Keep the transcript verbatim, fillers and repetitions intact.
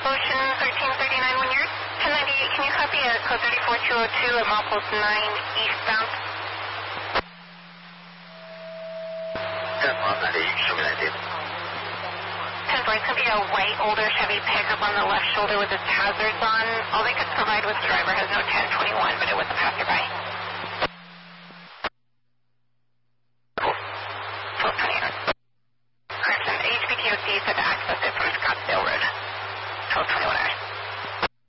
Ocean thirteen thirty-nine when you're ten ninety-eight, can you copy a code thirty-four two oh two at milepost nine eastbound? ten four, it's going to be a white, older Chevy pickup on the left shoulder with its hazards on. All they could provide was the driver has no ten twenty-one, but it was a passerby.